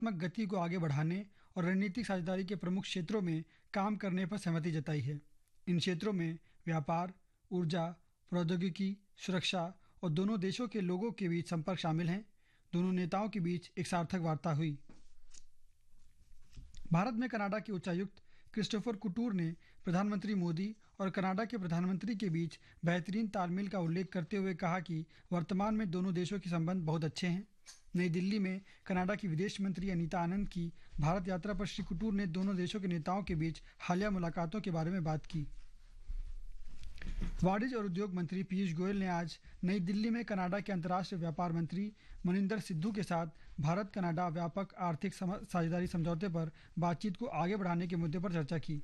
सकारात्मक गति को आगे बढ़ाने और रणनीतिक साझेदारी के प्रमुख क्षेत्रों में काम करने पर सहमति जताई है। इन क्षेत्रों में व्यापार, ऊर्जा, प्रौद्योगिकी, सुरक्षा और दोनों देशों के लोगों के बीच संपर्क शामिल हैं। दोनों नेताओं के बीच एक सार्थक वार्ता हुई। भारत में कनाडा के उच्चायुक्त क्रिस्टोफर कुटूर ने प्रधानमंत्री मोदी और कनाडा के प्रधानमंत्री के बीच बेहतरीन तालमेल का उल्लेख करते हुए कहा कि वर्तमान में दोनों देशों के संबंध बहुत अच्छे हैं। नई दिल्ली में कनाडा की विदेश मंत्री अनीता आनंद की भारत यात्रा पर श्री कुटूर ने दोनों देशों के नेताओं के बीच हालिया मुलाकातों के बारे में बात की। वाणिज्य और उद्योग मंत्री पीयूष गोयल ने आज नई दिल्ली में कनाडा के अंतर्राष्ट्रीय व्यापार मंत्री मनिंदर सिद्धू के साथ भारत कनाडा व्यापक आर्थिक साझेदारी समझौते पर बातचीत को आगे बढ़ाने के मुद्दे पर चर्चा की।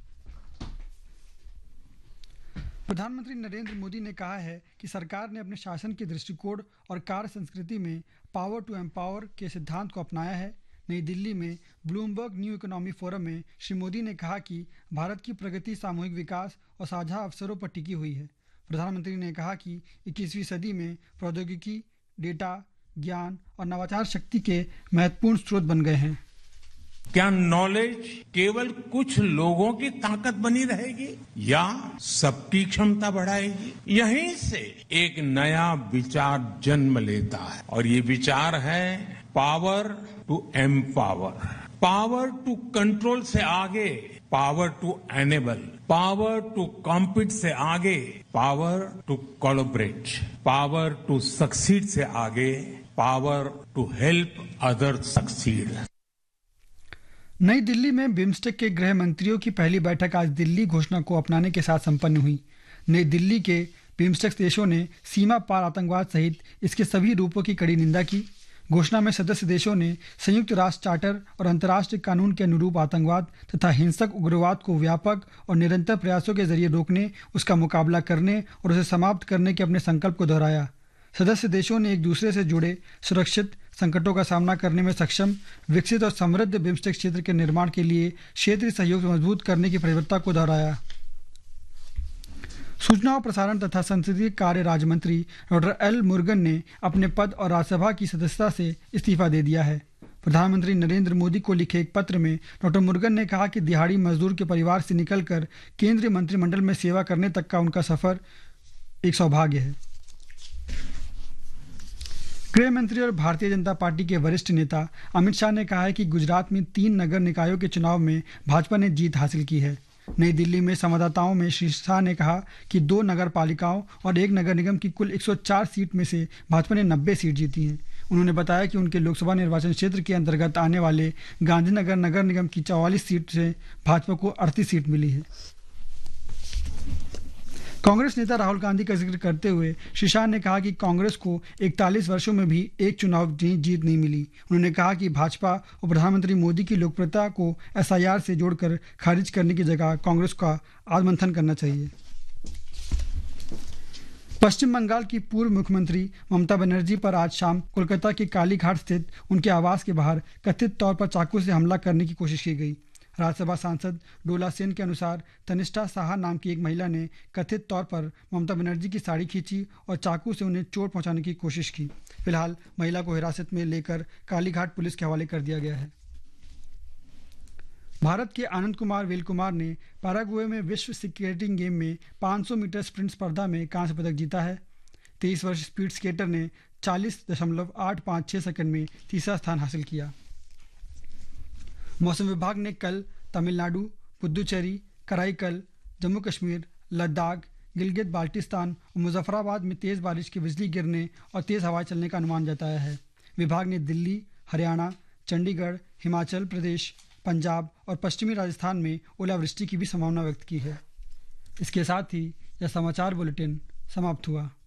प्रधानमंत्री नरेंद्र मोदी ने कहा है कि सरकार ने अपने शासन के दृष्टिकोण और कार्य संस्कृति में पावर टू एम्पावर के सिद्धांत को अपनाया है। नई दिल्ली में ब्लूमबर्ग न्यू इकोनॉमी फोरम में श्री मोदी ने कहा कि भारत की प्रगति सामूहिक विकास और साझा अवसरों पर टिकी हुई है। प्रधानमंत्री ने कहा कि 21वीं सदी में प्रौद्योगिकी, डेटा, ज्ञान और नवाचार शक्ति के महत्वपूर्ण स्रोत बन गए हैं। क्या नॉलेज केवल कुछ लोगों की ताकत बनी रहेगी या सबकी क्षमता बढ़ाएगी? यहीं से एक नया विचार जन्म लेता है और ये विचार है power to empower. Power to control से आगे power to enable, power to compete से आगे power to collaborate, power to succeed से आगे power to help other succeed. नई दिल्ली में बिम्स्टेक के गृह मंत्रियों की पहली बैठक आज दिल्ली घोषणा को अपनाने के साथ संपन्न हुई। नई दिल्ली के बिम्स्टेक देशों ने सीमा पार आतंकवाद सहित इसके सभी रूपों की कड़ी निंदा की। घोषणा में सदस्य देशों ने संयुक्त राष्ट्र चार्टर और अंतर्राष्ट्रीय कानून के अनुरूप आतंकवाद तथा हिंसक उग्रवाद को व्यापक और निरंतर प्रयासों के जरिए रोकने, उसका मुकाबला करने और उसे समाप्त करने के अपने संकल्प को दोहराया। सदस्य देशों ने एक दूसरे से जुड़े सुरक्षित, संकटों का सामना करने में सक्षम, विकसित और समृद्ध बिम्स्टेक क्षेत्र के निर्माण के लिए क्षेत्रीय सहयोग मजबूत करने की प्रतिबद्धता को दोहराया। सूचना और प्रसारण तथा संसदीय कार्य राज्य मंत्री डॉक्टर एल मुरुगन ने अपने पद और राज्यसभा की सदस्यता से इस्तीफा दे दिया है। प्रधानमंत्री नरेंद्र मोदी को लिखे एक पत्र में डॉक्टर मुरुगन ने कहा कि दिहाड़ी मजदूर के परिवार से निकलकर केंद्रीय मंत्रिमंडल में सेवा करने तक का उनका सफर एक सौभाग्य है। गृह मंत्री और भारतीय जनता पार्टी के वरिष्ठ नेता अमित शाह ने कहा है कि गुजरात में 3 नगर निकायों के चुनाव में भाजपा ने जीत हासिल की है। नई दिल्ली में संवाददाताओं में श्री शाह ने कहा कि 2 नगर पालिकाओं और 1 नगर निगम की कुल 104 सीट में से भाजपा ने 90 सीट जीती हैं। उन्होंने बताया कि उनके लोकसभा निर्वाचन क्षेत्र के अंतर्गत आने वाले गांधीनगर नगर निगम की 44 सीट से भाजपा को 38 सीट मिली है। कांग्रेस नेता राहुल गांधी का जिक्र करते हुए श्री शाह ने कहा कि कांग्रेस को 41 वर्षों में भी एक चुनाव जीत नहीं मिली। उन्होंने कहा कि भाजपा और प्रधानमंत्री मोदी की लोकप्रियता को एसआईआर से जोड़कर खारिज करने की जगह कांग्रेस का आत्ममंथन करना चाहिए। पश्चिम बंगाल की पूर्व मुख्यमंत्री ममता बनर्जी पर आज शाम कोलकाता के कालीघाट स्थित उनके आवास के बाहर कथित तौर पर चाकू से हमला करने की कोशिश की गई। राज्यसभा सांसद डोला सेन के अनुसार तनिष्ठा साहा नाम की एक महिला ने कथित तौर पर ममता बनर्जी की साड़ी खींची और चाकू से उन्हें चोट पहुंचाने की कोशिश की। फिलहाल महिला को हिरासत में लेकर कालीघाट पुलिस के हवाले कर दिया गया है। भारत के आनंद कुमार वेल कुमार ने पैराग्वे में विश्व स्केटिंग गेम में 500 मीटर स्प्रिंट स्पर्धा में कांस्य पदक जीता है। 23 वर्ष स्पीड स्केटर ने 40.856 सेकंड में तीसरा स्थान हासिल किया। मौसम विभाग ने कल तमिलनाडु, पुदुचेरी, कराईकल, जम्मू कश्मीर, लद्दाख, गिलगित बाल्टिस्तान और मुजफ्फराबाद में तेज बारिश की बिजली गिरने और तेज हवाएं चलने का अनुमान जताया है। विभाग ने दिल्ली, हरियाणा, चंडीगढ़, हिमाचल प्रदेश, पंजाब और पश्चिमी राजस्थान में ओलावृष्टि की भी संभावना व्यक्त की है। इसके साथ ही यह समाचार बुलेटिन समाप्त हुआ।